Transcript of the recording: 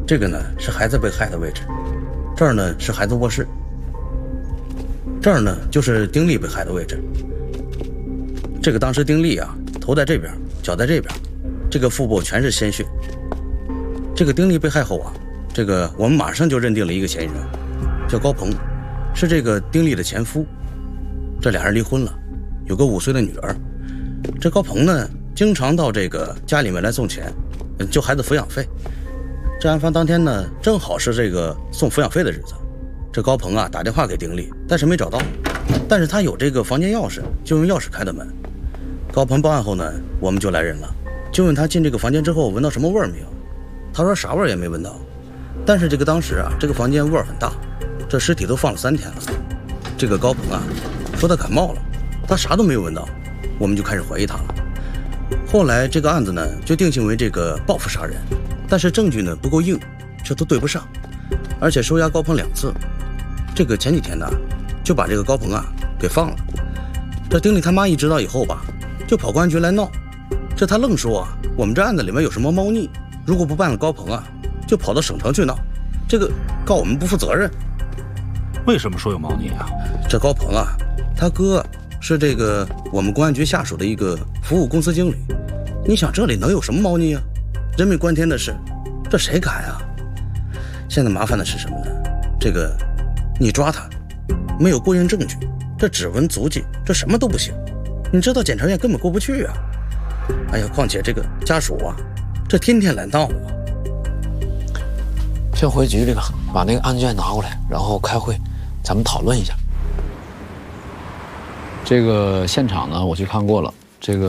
这个呢是孩子被害的位置，这儿呢是孩子卧室，这儿呢就是丁力被害的位置。这个当时丁力啊，头在这边，脚在这边，这个腹部全是鲜血。这个丁力被害后啊，这个我们马上就认定了一个嫌疑人，叫高鹏，是这个丁力的前夫。这俩人离婚了，有个5岁的女儿。这高鹏呢，经常到这个家里面来送钱，就孩子抚养费。这案发当天呢，正好是这个送抚养费的日子。这高鹏啊打电话给丁力，但是没找到，但是他有这个房间钥匙，就用钥匙开的门。高鹏报案后呢，我们就来人了，就问他进这个房间之后闻到什么味儿没有。他说啥味儿也没闻到，但是这个当时啊，这个房间味儿很大，这尸体都放了3天了。这个高鹏啊说他感冒了，他啥都没有闻到，我们就开始怀疑他了。后来这个案子呢就定性为这个报复杀人，但是证据呢不够硬，这都对不上，而且收押高鹏2次。这个前几天呢就把这个高鹏啊给放了。这丁力他妈一知道以后吧，就跑公安局来闹。这他愣说啊，我们这案子里面有什么猫腻，如果不办了高鹏啊，就跑到省城去闹，这个告我们不负责任。 为什么说有猫腻啊？ 这高鹏啊，他哥是这个我们公安局下属的一个服务公司经理，你想这里能有什么猫腻啊？人命关天的事，这谁敢啊？现在麻烦的是什么呢？这个你抓他没有过硬证据，这指纹足迹这什么都不行，你知道检察院根本过不去啊。哎呀，况且这个家属啊，这天天来闹啊。 先回局里吧，把那个案卷拿过来，然后开会，咱们讨论一下。这个现场呢，我去看过了，这个